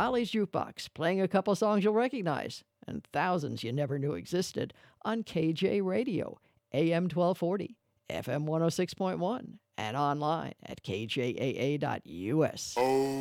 O'Reilly's Jukebox, playing a couple songs you'll recognize, and thousands you never knew existed on KJ Radio, AM 1240, FM 106.1, and online at kjaa.us.